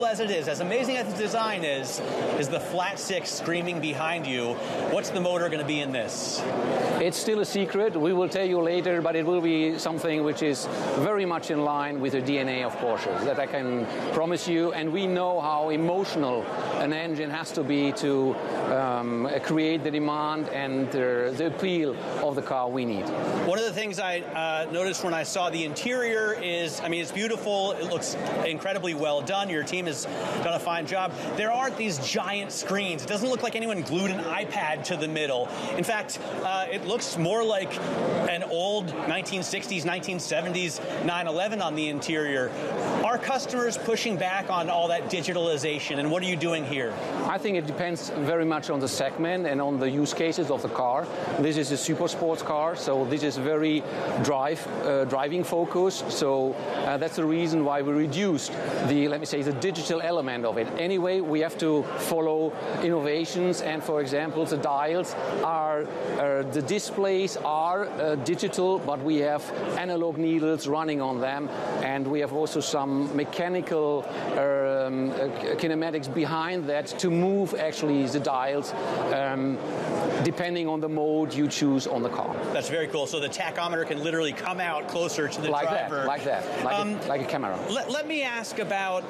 As it is, as amazing as the design is the flat six screaming behind you. What's the motor going to be in this? It's still a secret. We will tell you later, but it will be something which is very much in line with the DNA of Porsche, that I can promise you. And we know how emotional an engine has to be to create the demand and the appeal of the car we need. One of the things I noticed when I saw the interior is, I mean, it's beautiful. It looks incredibly well done. Your team has done a fine job. There aren't these giant screens. It doesn't look like anyone glued an iPad to the middle. In fact, it looks more like an old 1960s, 1970s 911 on the interior. Are customers pushing back on all that digitalization, and what are you doing here? I think it depends very much on the segment and on the use cases of the car. This is a super sports car, so this is very driving focused. So that's the reason why we reduced the, let me say, the digital element of it. Anyway, we have to follow innovations, and for example, the dials are, the displays are digital, but we have analog needles running on them, and we have also some mechanical kinematics behind that to move actually the dials depending on the mode you choose on the car. That's very cool. So the tachometer can literally come out closer to the driver. Like a camera. Let me ask about,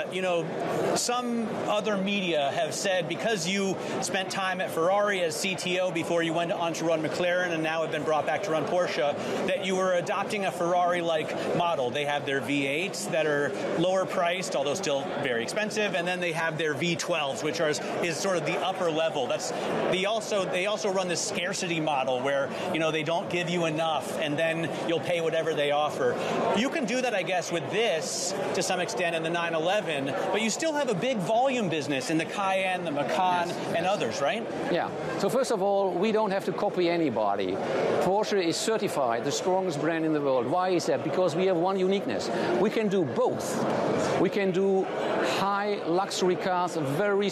some other media have said because you spent time at Ferrari as CTO before you went on to run McLaren and now have been brought back to run Porsche, that you were adopting a Ferrari-like model. They have their V8s that are lower priced, although still very expensive, and then they have their V12s, which is sort of the upper level. They also run this scarcity model where, they don't give you enough and then you'll pay whatever they offer. You can do that, I guess, with this to some extent in the 911, but you still have a big volume business in the Cayenne, the Macan, and others, right? Yeah. So first of all, we don't have to copy anybody. Porsche is certified the strongest brand in the world. Why is that? Because we have one uniqueness. We can do both. We can do high luxury cars, very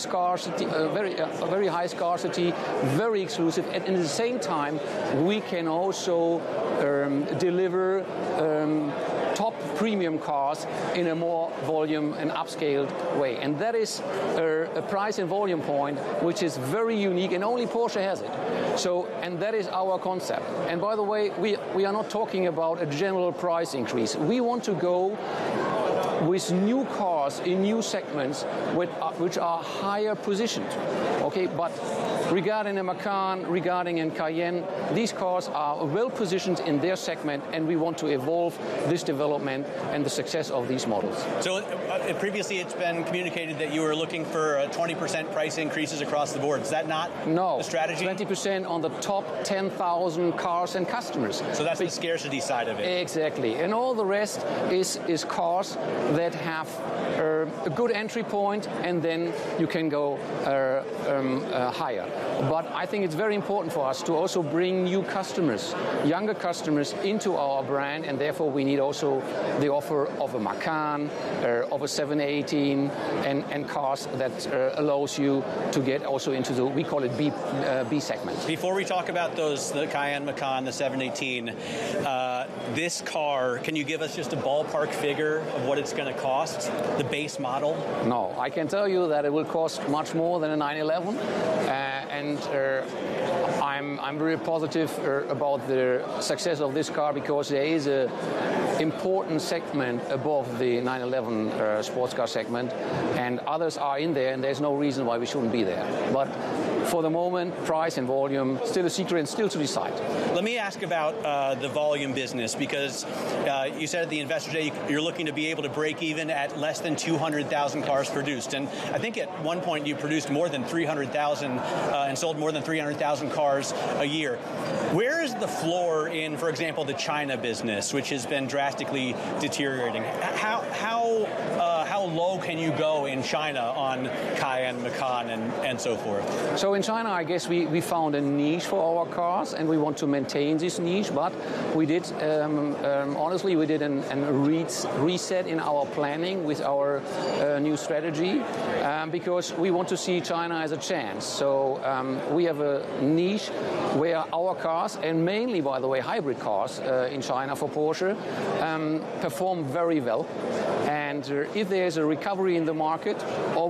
high scarcity, very exclusive, and at the same time we can also deliver top premium cars in a more volume and upscaled way. And that is a price and volume point which is very unique, and only Porsche has it. So, and that is our concept. And by the way, we are not talking about a general price increase. We want to go with new cars in new segments which are higher positioned. Okay, but regarding a Macan, regarding a Cayenne, these cars are well positioned in their segment, and we want to evolve this development and the success of these models. So previously it's been communicated that you were looking for 20% price increases across the board. Is that not the strategy? 20% on the top 10,000 cars and customers. So that's the scarcity side of it. Exactly. And all the rest is cars that have a good entry point, and then you can go higher. But I think it's very important for us to also bring new customers, younger customers, into our brand, and therefore we need also the offer of a Macan, of a 718, and cars that allows you to get also into the, we call it B segment. Before we talk about those, the Cayenne, Macan, the 718, this car, can you give us just a ballpark figure of what it's going to cost, the base model? No, I can tell you that it will cost much more than a 911, and I'm very positive about the success of this car, because there is a important segment above the 911 sports car segment, and others are in there, and there's no reason why we shouldn't be there. But for the moment, price and volume, still a secret and still to decide. Let me ask about the volume business, because you said at the Investor Day you're looking to be able to break even at less than 200,000 cars produced. And I think at one point you produced more than 300,000 and sold more than 300,000 cars a year. Where is the floor in, for example, the China business, which has been drastically deteriorating? How low can you go in China on Cayenne, Macan, and so forth? So in China, I guess we found a niche for our cars, and we want to maintain this niche. But we did, honestly, we did a reset in our planning with our new strategy, because we want to see China as a chance. So we have a niche where our cars, and mainly, by the way, hybrid cars in China for Porsche, perform very well. And if there there's a recovery in the market, or